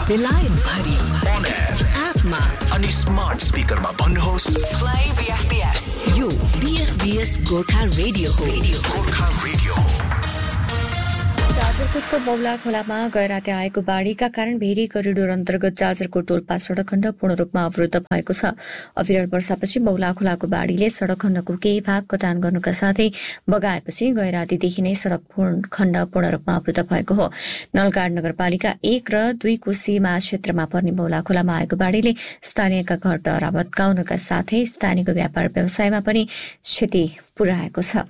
बेलायत भरि on air एपमा अनि स्मार्ट स्पिकरमा भन्नुहोस् Play BFBS. यो BFBS गोर्खा रेडियो हो. गोर्खा रेडियो जाजरकोटको बौला खोलामा गैराते आएको बाढीका कारण भेरी करिडोर अन्तर्गत जाजरकोट टोलपा सड़क खण्ड पूर्ण रूपमा अवरुद्ध भएको छ। अविरल वर्षापछि बौला खोलाको बाढीले सड़क खण्डको केही भाग कटान गर्नुका साथै बगाएपछि गैरातीदेखि नै सड़क खण्ड पूर्ण रूपमा अवरुद्ध भएको हो। नलगाड नगरपालिका 1 र 2 को सीमा क्षेत्रमा पर्ने बौला खोलामा आएको बाढीले स्थानीयका घर डरा भत्काउनका साथै स्थानीयको व्यापार व्यवसायमा पनि क्षति पुर्याएको छ।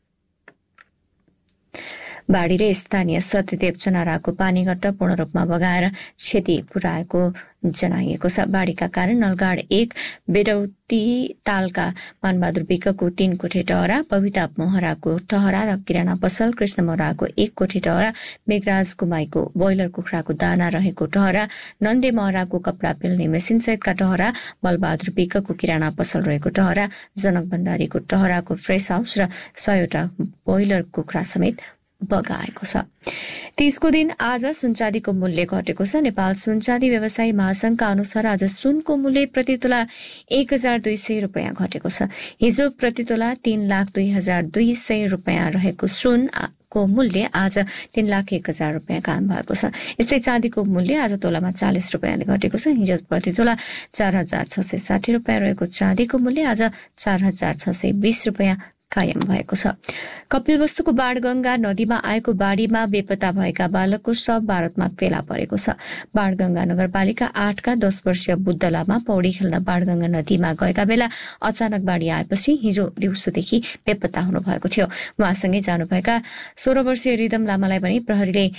बाढीले स्थानीय सत्यदेव चनाराको पानीगट्ट पूर्ण रूपमा बगाएर क्षति पुर्याएको जनाइएको छ। बाढीका कारण नलगाड 1 बेडौती तालका मानबहादुर विकको 3 कोठे टहरा, बबिता महराको टहरा र किराना पसल, कृष्ण महराको 1 कोठे टहरा, मेघराज कुमाईको बोइलर कुखुराको दाना रहेको टहरा, नन्दे महराको कपडा पेल्ने मेसिन सहितका टहरा, बलबहादुर विकको किराना पसल रहेको टहरा, जनक भण्डारीको टहराको फ्रेस हाउस र 100वटा बोइलर कुखुरा समेत बगाएको छ। 30 को दिन आज सुनचाँदीको मूल्य घटेको छ। नेपाल सुनचाँदी व्यवसायी महासंघका अनुसार आज सुनको मूल्य प्रति तोला 1200 रुपियाँ घटेको छ। हिजो प्रति तोला 3,02,200 रुपियाँ रहेको सुनको मूल्य आज 3,01,000 रुपियाँ कायम भएको छ। यस्तै चाँदीको मूल्य आज तोलामा 40 रुपियाँले घटेको छ। हिजो प्रति तोला 4,660 रुपियाँ रहेको चाँदीको मूल्य आज 4,620 रुपियाँ कायम भएको छ। कपिलवस्तुको बाणगंगा नदीमा आएको बाढीमा बेपत्ता भएका बालकको शव भारतमा फेला परेको छ। बाणगंगा नगरपालिका 8 का 10 वर्षीय बुद्ध लामा पौडी खेल्न बाणगंगा नदीमा गएका बेला अचानक बाढी आएपछि हिजो दिउँसोदेखि बेपत्ता हुनु भएको थियो। उहाँसँगै जानुभएका 16 वर्षीय रिदम लामालाई पनि प्रहरीले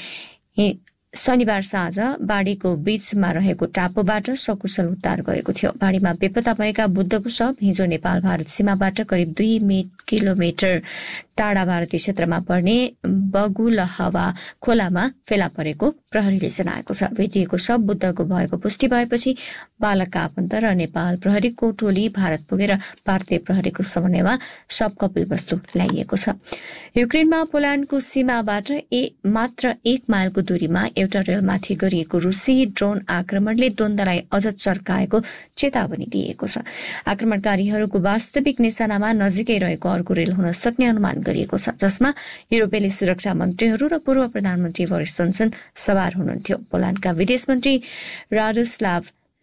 शनिबार साँझ बाढीको बीचमा रहेको टापुबाट सकुशल उद्धार गरेको थियो। बाढीमा बेपत्ता भएका बुद्धको शव हिजो नेपाल भारत सीमाबाट करिब 2 किलोमिटर टाढा भारतीय क्षेत्रमा पर्ने बगुलहवा खोलामा फेला परेको प्रहरीले जनाएको छ। भेटिएको शव बुद्धको भएको पुष्टि भएपछि बालकका आफन्त र नेपाल प्रहरीको टोली भारत पुगेर भारतीय प्रहरीको समन्वयमा शव कपिलवस्तु ल्याइएको छ। युक्रेनमा पोल्याण्डको सीमाबाट मात्र 1 माइलको दूरीमा एउटा रेलमाथि गरिएको रुसी ड्रोन आक्रमणले द्वन्द्वलाई अझ चर्काएको चेतावनी दिएको छ। आक्रमणकारीहरूको वास्तविक निशानामा नजिकै रहेको अर्को रेल हुन सक्ने अनुमान गरिएको छ, जसमा युरोपेली सुरक्षा मन्त्रीहरू र पूर्व प्रधानमन्त्री बोरिस जोन्सन सवार हुनुहुन्थ्यो। पोल्याण्डका विदेश मन्त्री राडोस्लाव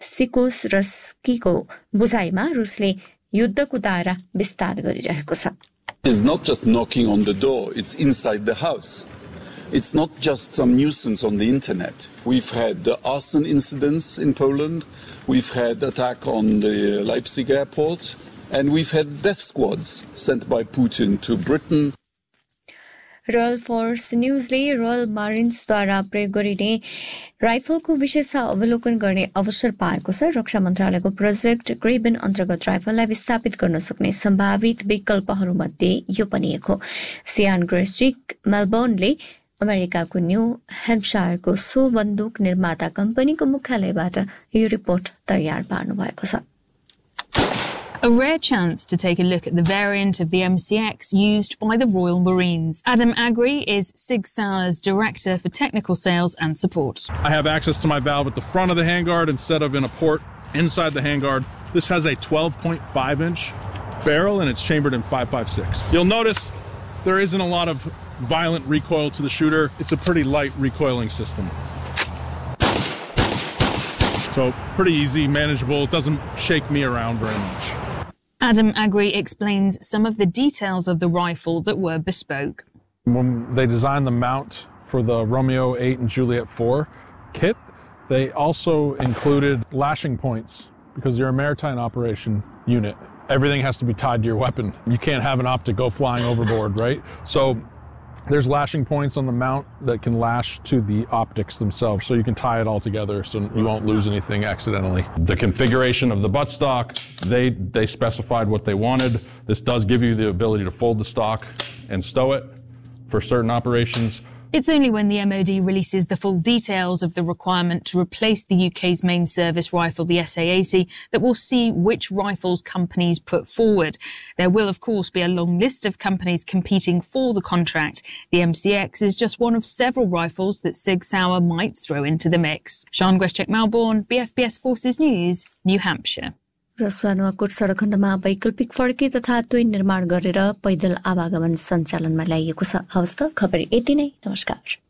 सिकोरस्कीको बुझाइमा रुसले युद्धको दायरा विस्तार गरिरहेको छ। It's not just knocking on the door, it's inside the house. It's not just some nuisance on the internet. We've had arson incidents in Poland, we've had attack on the Leipzig airport, and we've had death squads sent by Putin to Britain. Royal force न्यूजले royal मारिन्सद्वारा प्रयोग गरिने राइफलको विशेष अवलोकन गर्ने अवसर पाएको छ। रक्षा मन्त्रालयको project ग्रेबन अन्तर्गत राइफललाई विस्थापित गर्न सक्ने सम्भावित विकल्पहरूमध्ये यो पनि एक हो। सियान ग्रेस्टिक मेलबोर्नले अमेरिकाको न्यू हेम्पशायरको सो बन्दुक निर्माता कम्पनीको मुख्यालयबाट यो रिपोर्ट तयार पार्नु भएको छ। A rare chance to take a look at the variant of the MCX used by the Royal Marines. Adam Agri is Sig Sauer's Director for Technical Sales and Support. I have access to my valve at the front of the handguard instead of in a port inside the handguard. This has a 12.5-inch barrel and it's chambered in 5.56. You'll notice there isn't a lot of violent recoil to the shooter. It's a pretty light recoiling system. So pretty easy, manageable. It doesn't shake me around very much. Adam Agri explains some of the details of the rifle that were bespoke. When they designed the mount for the Romeo 8 and Juliet 4 kit, they also included lashing points because you're a maritime operation unit. Everything has to be tied to your weapon. You can't have an optic go flying overboard, right? So there's lashing points on the mount that can lash to the optics themselves, so you can tie it all together so you won't lose anything accidentally. The configuration of the buttstock, they specified what they wanted. This does give you the ability to fold the stock and stow it for certain operations. It's only when the MOD releases the full details of the requirement to replace the UK's main service rifle, the SA-80, that we'll see which rifles companies put forward. There will, of course, be a long list of companies competing for the contract. The MCX is just one of several rifles that Sig Sauer might throw into the mix. Sian Gweszczak, Melbourne, BFBS Forces News, New Hampshire. र स्वानुवाकोट सडक खण्डमा वैकल्पिक फड्की तथा त्वै निर्माण गरेर पैदल आवागमन सञ्चालनमा ल्याइएको छ। हवस् त, खबर यति नै। नमस्कार।